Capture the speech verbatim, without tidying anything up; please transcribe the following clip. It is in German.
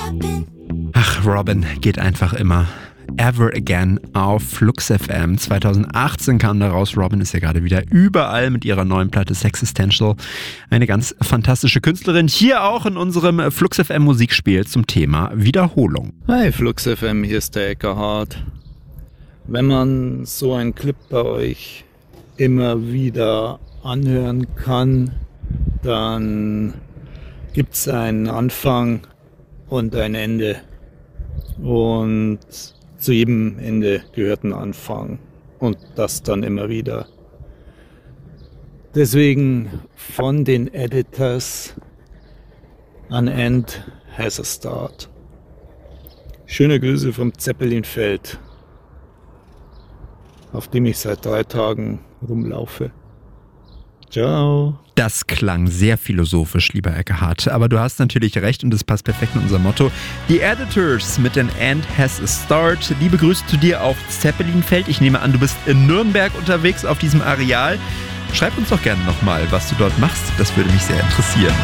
Ach, Robin geht einfach immer. Ever Again auf Flux F M. zwanzig achtzehn kam da raus. Robin ist ja gerade wieder überall mit ihrer neuen Platte Sexistential. Eine ganz fantastische Künstlerin. Hier auch in unserem Flux F M Musikspiel zum Thema Wiederholung. Hi Flux F M, hier ist der Eckerhard. Wenn man so einen Clip bei euch immer wieder anhören kann, dann gibt es einen Anfang und ein Ende. Und zu jedem Ende gehört ein Anfang und das dann immer wieder. Deswegen von den Editors, an End has a start. Schöne Grüße vom Zeppelinfeld, auf dem ich seit drei Tagen rumlaufe. Ciao. Das klang sehr philosophisch, lieber Eckerhard. Aber du hast natürlich recht und es passt perfekt in unser Motto. Die Editors mit den End has a start. Liebe Grüße zu dir auf Zeppelinfeld. Ich nehme an, du bist in Nürnberg unterwegs auf diesem Areal. Schreib uns doch gerne nochmal, was du dort machst. Das würde mich sehr interessieren.